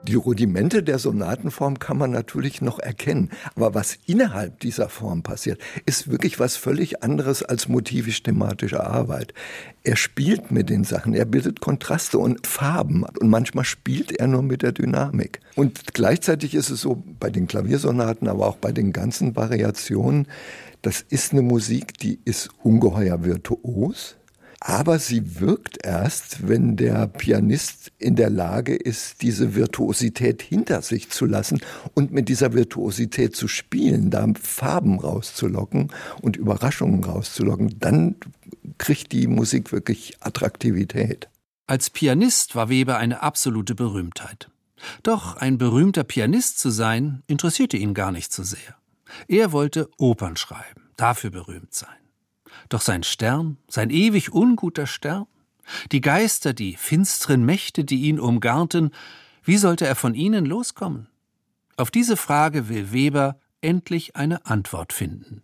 Die Rudimente der Sonatenform kann man natürlich noch erkennen. Aber was innerhalb dieser Form passiert, ist wirklich was völlig anderes als motivisch-thematische Arbeit. Er spielt mit den Sachen, er bildet Kontraste und Farben. Und manchmal spielt er nur mit der Dynamik. Und gleichzeitig ist es so, bei den Klaviersonaten, aber auch bei den ganzen Variationen, das ist eine Musik, die ist ungeheuer virtuos. Aber sie wirkt erst, wenn der Pianist in der Lage ist, diese Virtuosität hinter sich zu lassen und mit dieser Virtuosität zu spielen, da Farben rauszulocken und Überraschungen rauszulocken. Dann kriegt die Musik wirklich Attraktivität. Als Pianist war Weber eine absolute Berühmtheit. Doch ein berühmter Pianist zu sein, interessierte ihn gar nicht so sehr. Er wollte Opern schreiben, dafür berühmt sein. Doch sein Stern, sein ewig unguter Stern, die Geister, die finsteren Mächte, die ihn umgarnten, wie sollte er von ihnen loskommen? Auf diese Frage will Weber endlich eine Antwort finden.